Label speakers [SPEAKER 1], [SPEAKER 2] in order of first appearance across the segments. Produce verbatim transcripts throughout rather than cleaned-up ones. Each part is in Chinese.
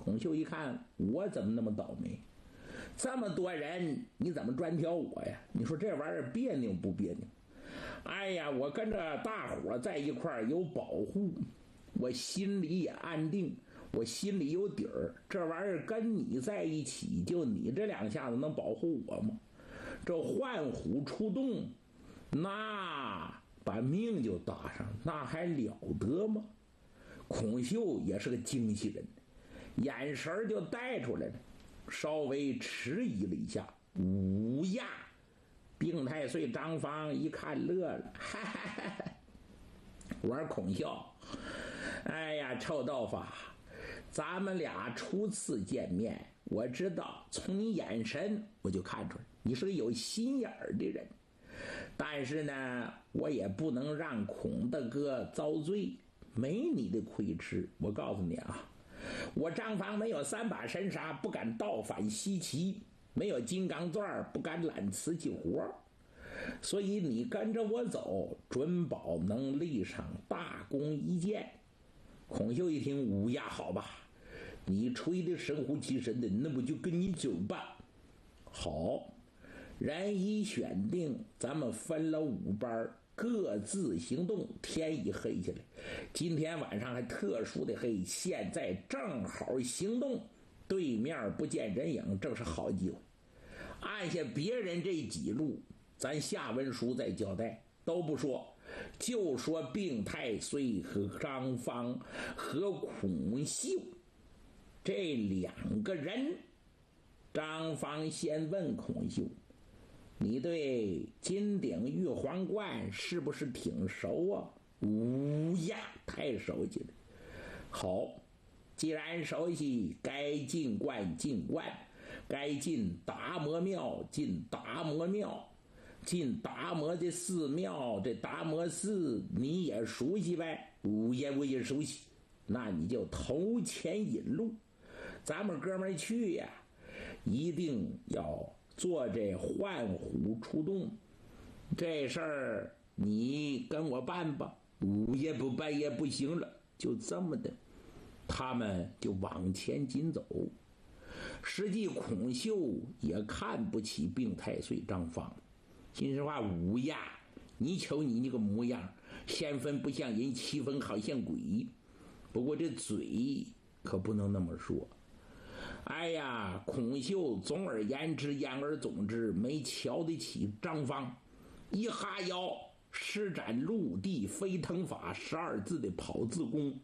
[SPEAKER 1] 孔秀一看，我怎么那么倒霉？这么多人，你怎么专挑我呀？你说这玩意儿别扭不别扭？哎呀，我跟着大伙在一块儿有保护，我心里也安定，我心里有底儿。这玩意儿跟你在一起，就你这两下子能保护我吗？这换虎出洞，那把命就搭上，那还了得吗？孔秀也是个精细人，眼神就带出来了，稍微迟疑了一下。五呀，病太岁张方一看乐了，哈哈哈哈！我说孔秀，哎呀，臭豆腐，咱们俩初次见面，我知道从你眼神我就看出来你是个有心眼儿的人，但是呢，我也不能让孔大哥遭罪，没你的亏吃。我告诉你啊，我张方没有三把神杀，不敢倒反西岐，没有金刚钻，不敢揽瓷器活，所以你跟着我走，准保能立上大功一件。孔秀一听，乌鸦，好吧，你吹的神乎其神的，那不就跟你走吧。好，人已选定，咱们分了五班，各自行动。天一黑下来，今天晚上还特殊的黑，现在正好行动，对面不见人影，正是好机会。按下别人这几路，咱下文书再交代，都不说，就说病太岁和张方和孔秀这两个人。张方先问孔秀，你对金鼎玉皇观是不是挺熟啊？无呀，太熟悉了。好，既然熟悉，该进观进观，该进达摩庙进达摩庙，进达摩的寺庙，这达摩寺你也熟悉呗？无呀，我也熟悉。那你就头前引路，咱们哥们儿去呀，一定要做这换虎出洞，这事儿你跟我办吧，午夜不办也不行了。就这么的，他们就往前紧走。实际孔秀也看不起病太岁张方，心实话，五呀，你瞅你那个模样，三分不像人，七分好像鬼。不过这嘴可不能那么说。哎呀，孔秀总而言之言而总之没瞧得起张方，一哈腰施展陆地飞腾法十二字的跑字功，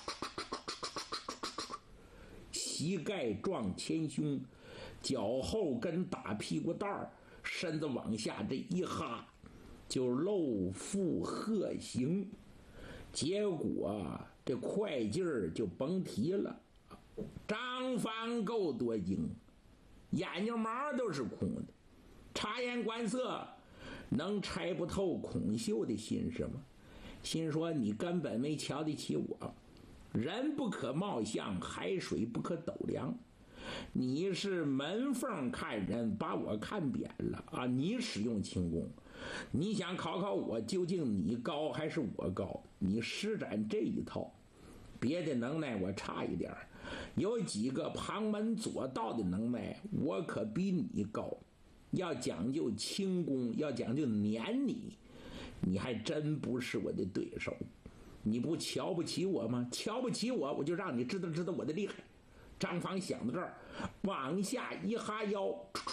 [SPEAKER 1] 膝盖撞前胸，脚后跟打屁股蛋儿，身子往下这一哈就露腹鹤形，结果这快劲儿就甭提了。张方够多精，眼睛毛都是空的，察言观色，能猜不透孔秀的心事吗？心说你根本没瞧得起我，人不可貌相，海水不可斗量。你是门缝看人，把我看扁了啊！你使用轻功，你想考考我究竟你高还是我高？你施展这一套，别的能耐我差一点，有几个旁门左道的能耐我可比你高。要讲究轻功，要讲究撵你，你还真不是我的对手。你不瞧不起我吗？瞧不起我，我就让你知道知道我的厉害。张方想到这儿，往下一哈腰，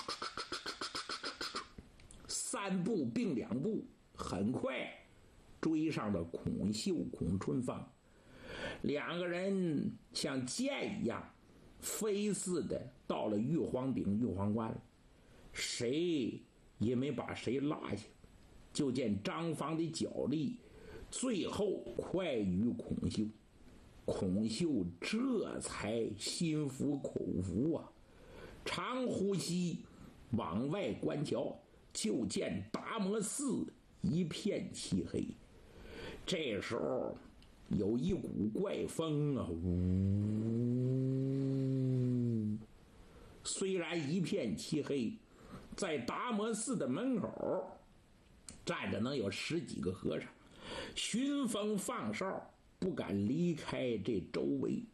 [SPEAKER 1] 三步并两步，很快追上了孔秀孔春芳。两个人像箭一样飞似的到了玉皇顶玉皇观了，谁也没把谁落下。就见张方的脚力最后快于孔秀，孔秀这才心服口服啊，长呼吸往外观瞧，就见达摩寺一片漆黑。这时候有一股怪风啊，呜！虽然一片漆黑，在达摩寺的门口站着能有十几个和尚，寻风放哨，不敢离开这周围。